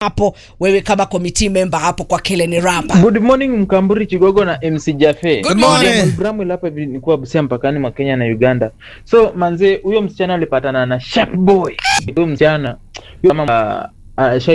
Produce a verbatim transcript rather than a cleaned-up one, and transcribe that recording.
hapo wewe kama committee member hapo kwa Kellen Ramba. Good morning Mkamburi Chigogo na M C Jaffe. Good morning. Bramwell hapa hivi nilikuwa Busia mpakani mwa Kenya na Uganda. So manze huyo msichana alipatana na Sharp Boy. Huyo msichana kama uh, uh,